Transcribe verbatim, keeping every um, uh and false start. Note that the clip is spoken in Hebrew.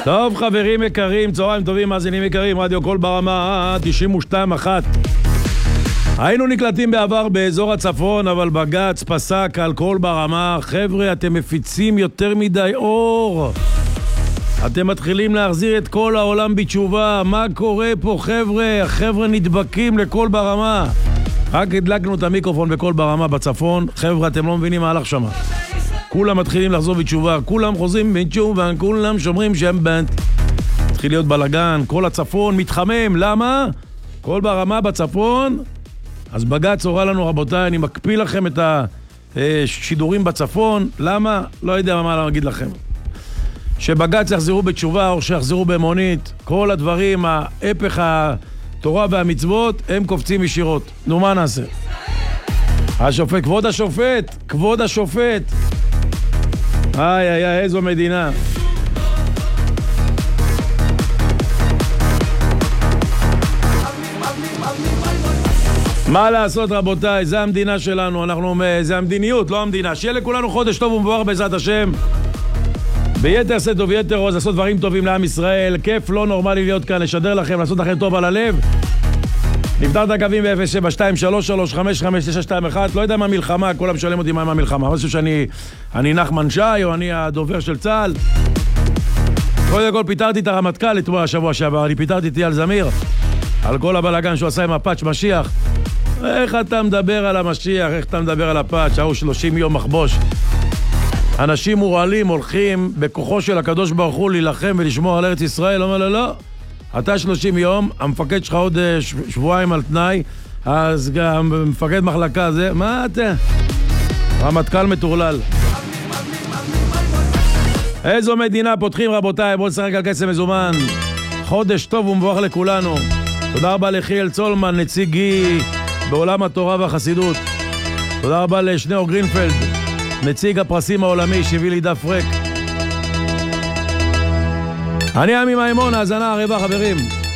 טוב, חברים יקרים, צהריים טובים, מאזינים יקרים, רדיו קול ברמה תשעים ושתיים אחת. היינו נקלטים בעבר באזור הצפון, אבל בג"ץ פסק על קול ברמה. חבר'ה, אתם מפיצים יותר מדי אור. אתם מתחילים להחזיר את כל העולם בתשובה. מה קורה פה, חבר'ה? החבר'ה נדבקים לקול ברמה. רק הדלקנו את המיקרופון בקול ברמה בצפון. חבר'ה, אתם לא מבינים מה הלך שמה. כולם מתחילים לחזור בתשובה, כולם חוזרים בתשובה, כולם שומרים שם בנט. התחיל להיות בלגן, כל הצפון מתחמם. למה? קול ברמה בצפון. אז בג"ץ הורה לנו, רבותיי, אני מקפיא לכם את השידורים בצפון. למה? לא יודע מה להגיד לכם. שבג"ץ יחזרו בתשובה או שיחזרו במונית, כל הדברים, ההפך התורה והמצוות, הם קופצים ישירות. נו, מה נעשה? השופט, כבוד השופט, כבוד השופט. איי, איי, איי, איזו מדינה. מה לעשות, רבותיי? זה המדינה שלנו, אנחנו, זה המדיניות, לא המדינה. שיהיה לכולנו חודש טוב ומבורך בעזרת השם. ביתר שאת וביתר עוז, לעשות דברים טובים לעם ישראל. כיף לא נורמלי להיות כאן, לשדר לכם, לעשות לכם טוב על הלב. נפתח את הקווים ב-אפס שבע שתיים שלוש שלוש חמש חמש תשע שתיים אחת. לא יודע מה מלחמה, כולם משלם אותי מה עם המלחמה. אני חושב שאני אני נחמן שי, או אני הדובר של צה"ל. קודם כל פיתרתי את הרמטכ"ל אתמול השבוע שעבר. אני פיתרתי את אייל זמיר על כל הבלגן שהוא עשה עם הפאץ' משיח. איך אתה מדבר על המשיח? איך אתה מדבר על הפאץ'? ההוא שלושים יום מחבוש. אנשים מורעלים הולכים בכוחו של הקדוש ברוך הוא להילחם ולשמור על ארץ ישראל. אומר לו, לא, אתה שלושים יום, המפקד שלך עוד שבועיים על תנאי, אז גם מפקד מחלקה זה, מה אתה? רמטכ"ל מטורלל. איזו מדינה פותחים, רבותיי, בואו נשחק על כסף מזומן. חודש טוב ומבורך לכולנו. תודה רבה לחיאל צולמן, נציגי בעולם התורה והחסידות. תודה רבה לשניאור גרינפלד, נציג הפרסים העולמי, שהביא לי דף ריק. אני עמי מימון, האזנה הרבה, חברים.